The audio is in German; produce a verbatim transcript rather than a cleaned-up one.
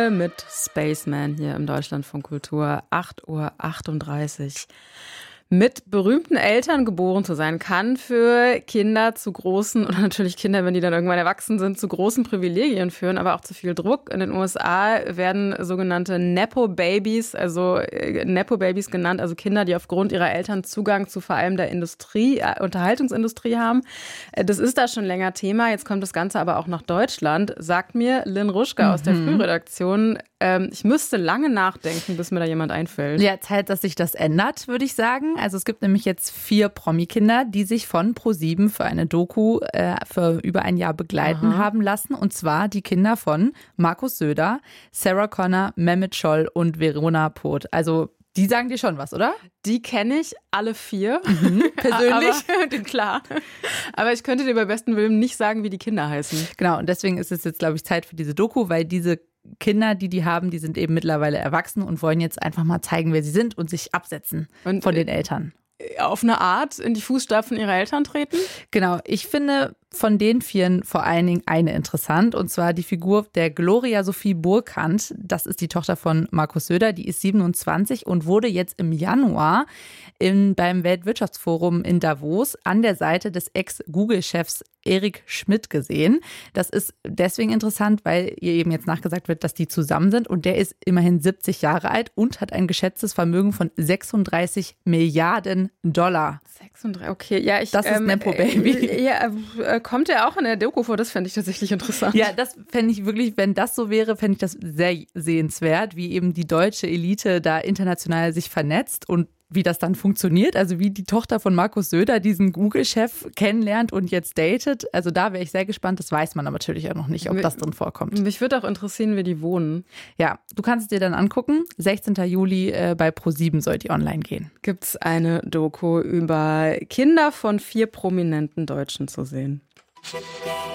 Nochmal mit Spaceman hier im Deutschlandfunk Kultur, acht Uhr achtunddreißig. Mit berühmten Eltern geboren zu sein, kann für Kinder zu großen, oder natürlich Kinder, wenn die dann irgendwann erwachsen sind, zu großen Privilegien führen, aber auch zu viel Druck. In den U S A werden sogenannte Nepo-Babies, also Nepo-Babies genannt, also Kinder, die aufgrund ihrer Eltern Zugang zu vor allem der Industrie, äh, Unterhaltungsindustrie haben. Das ist da schon länger Thema. Jetzt kommt das Ganze aber auch nach Deutschland. Sagt mir Lynn Ruschke mhm. aus der Frühredaktion, ähm, ich müsste lange nachdenken, bis mir da jemand einfällt. Ja, Zeit, dass sich das ändert, würde ich sagen. Also es gibt nämlich jetzt vier Promi-Kinder, die sich von ProSieben für eine Doku äh, für über ein Jahr begleiten Aha. haben lassen. Und zwar die Kinder von Markus Söder, Sarah Connor, Mehmet Scholl und Verona Poth. Also die sagen dir schon was, oder? Die kenne ich alle vier. Mhm, persönlich? Aber, klar. Aber ich könnte dir bei bestem Willen nicht sagen, wie die Kinder heißen. Genau, und deswegen ist es jetzt, glaube ich, Zeit für diese Doku, weil diese Kinder, die die haben, die sind eben mittlerweile erwachsen und wollen jetzt einfach mal zeigen, wer sie sind und sich absetzen und von den Eltern. Auf eine Art in die Fußstapfen ihrer Eltern treten? Genau, ich finde von den Vieren vor allen Dingen eine interessant, und zwar die Figur der Gloria Sophie Burkhardt. Das ist die Tochter von Markus Söder, die ist siebenundzwanzig und wurde jetzt im Januar in, beim Weltwirtschaftsforum in Davos an der Seite des Ex-Google-Chefs Eric Schmidt gesehen. Das ist deswegen interessant, weil ihr eben jetzt nachgesagt wird, dass die zusammen sind, und der ist immerhin siebzig Jahre alt und hat ein geschätztes Vermögen von sechsunddreißig Milliarden Dollar. sechsunddreißig, okay. Ja, ich, das ist ähm, Nepo Baby. Äh, ja, äh, kommt er auch in der Doku vor? Das fände ich tatsächlich interessant. Ja, das fände ich wirklich, wenn das so wäre, fände ich das sehr sehenswert, wie eben die deutsche Elite da international sich vernetzt und wie das dann funktioniert, also wie die Tochter von Markus Söder diesen Google-Chef kennenlernt und jetzt datet. Also da wäre ich sehr gespannt. Das weiß man aber natürlich auch noch nicht, ob das drin vorkommt. Mich würde auch interessieren, wie die wohnen. Ja, du kannst es dir dann angucken. sechzehnten Juli äh, bei ProSieben soll die online gehen. Gibt es eine Doku über Kinder von vier prominenten Deutschen zu sehen.